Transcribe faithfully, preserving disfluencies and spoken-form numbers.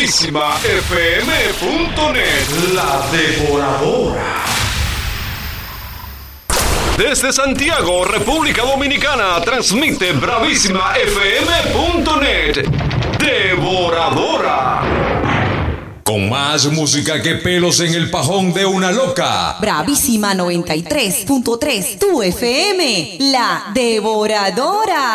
bravísima f m punto net. La Devoradora. Desde Santiago, República Dominicana, transmite bravísima f m punto net. Devoradora. Con más música que pelos en el pajón de una loca. Bravísima noventa y tres punto tres, tu F M, la Devoradora.